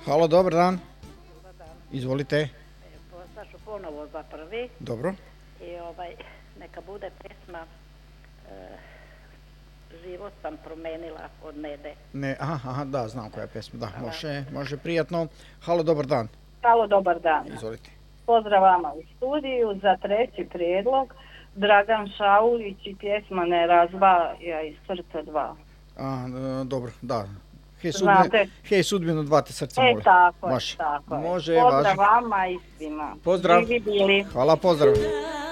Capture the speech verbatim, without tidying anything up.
Halo, dobar dan. Dobar dan. Izvolite. E, Poslaću ponovo za prvi Dobro. i ovaj, neka bude pesma e, Život sam promenila od Nede. Ne, aha, aha, da, znam koja je pesma. Da, Hvala. može, može prijatno. Halo, dobar dan. Halo, dobar dan. Izvolite. Pozdrav vama u studiju. Za treći prijedlog Dragan Šaulić i pjesma Ne razdvaja iz srca dva. A, e, dobro, da. Hej, Znate. sudbino, hej, sudbino dva te srca E, mole. tako je, Može. tako je. Može, Pozdrav važi. vama i svima. Pozdrav. Živi bili. Hvala, pozdrav.